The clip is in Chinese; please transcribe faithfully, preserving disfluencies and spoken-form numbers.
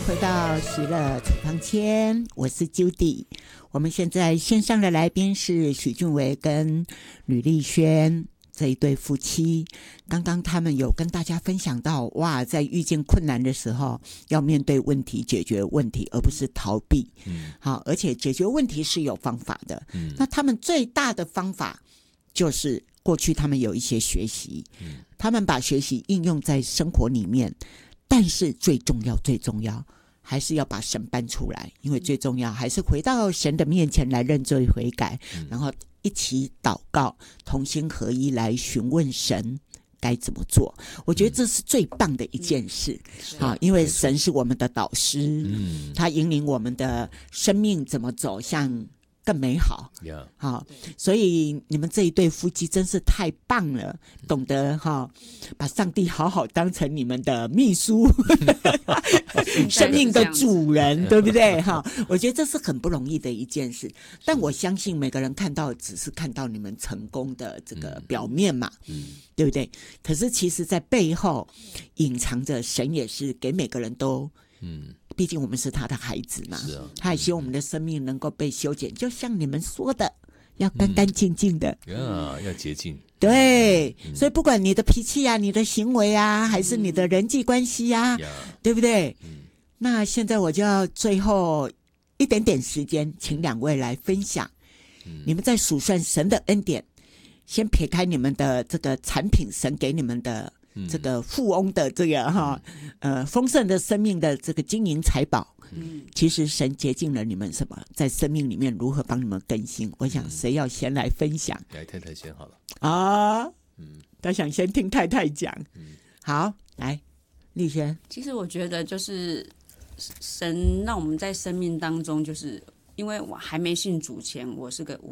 回到喜乐处方签，我是 Judy。我们现在线上的来宾是许俊伟跟吕丽轩这一对夫妻。刚刚他们有跟大家分享到，哇，在遇见困难的时候，要面对问题，解决问题，而不是逃避。嗯，好，而且解决问题是有方法的。嗯，那他们最大的方法就是过去他们有一些学习，嗯，他们把学习应用在生活里面。但是最重要最重要还是要把神搬出来，因为最重要还是回到神的面前来认罪悔改，嗯，然后一起祷告，同心合一来询问神该怎么做。我觉得这是最棒的一件事，嗯啊，因为神是我们的导师，嗯，他引领我们的生命怎么走向更美好， yeah. 好，所以你们这一对夫妻真是太棒了，懂得哈，把上帝好好当成你们的秘书生命的主人，对不对哈？我觉得这是很不容易的一件事，但我相信每个人看到只是看到你们成功的这个表面嘛，嗯，对不对？可是其实在背后隐藏着神也是给每个人都嗯毕竟我们是他的孩子嘛，是啊，他也希望我们的生命能够被修剪，就像你们说的，要干干净净的， 嗯，要洁净。 对，嗯，所以不管你的脾气啊，你的行为啊，还是你的人际关系啊，嗯，对不对，嗯？那现在我就要最后一点点时间，请两位来分享，嗯，你们在数算神的恩典，先撇开你们的这个产品，神给你们的这个富翁的这个哈呃丰盛的生命的这个金银财宝，嗯，其实神洁净了你们什么，在生命里面如何帮你们更新？我想谁要先来分享？ 来，太太先好了啊，嗯，他想先听太太讲，嗯，好，来，丽轩。 其实我觉得就是神让我们在生命当中，就是因为我还没信主前，我是个无